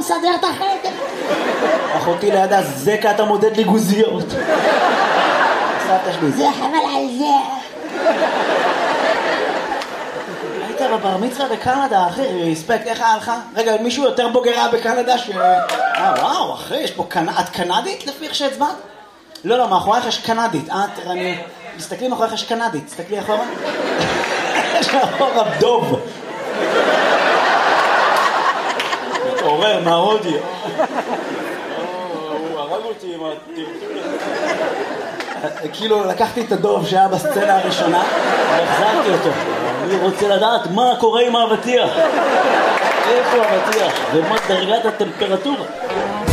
מסדר את החדר. אחותי לידה, זקה אתה מודד לי גוזיות. סבתא שלי, זה חבל על זה. היית בבר מצווה בקנדה, אחי, רספקט, איך היה לך? רגע, מישהו יותר בוגרה בקנדה וואו, אחי, יש פה את קנדית לפי איך שהצבעת? לא, מאחורייך יש קנדית. תסתכלי מאחורייך יש קנדית, תסתכלי אחורה. יש מאחורה דוב. מתעורר מההודי. הוא הרג אותי עם הטרטור. כאילו לקחתי את הדוב שהיה בסצנה הראשונה והחזרתי אותו. אני רוצה לדעת מה קורה עם האבטיח. איפה האבטיח? ומה דרגת הטמפרטורה?